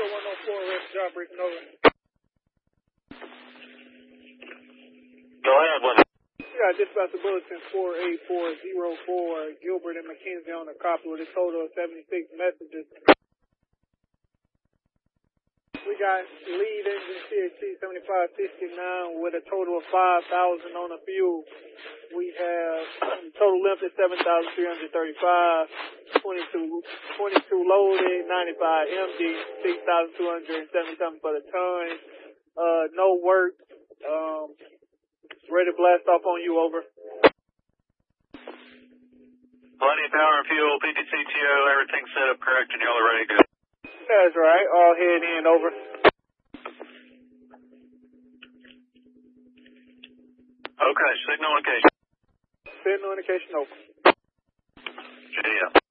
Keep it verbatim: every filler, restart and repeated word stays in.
one oh four, rest job briefing over. Go ahead, what? Yeah, dispatch the bulletin four eight four zero four, Gilbert and McKenzie on the copy with a total of seventy-six messages. We got lead engine C H C seventy-five fifty-nine with a total of five thousand on the fuel. We have total length is seven thousand three hundred thirty-five, twenty-two, twenty-two loaded, ninety-five empty, six thousand two hundred seventy-seven for the ton. Uh, no work. Um, ready to blast off on you, over. Plenty of power and fuel, P T C T O, everything's set up correct and y'all are ready to go. That's right. All head in, over. Okay, signal indication. Signal indication, over. J D M.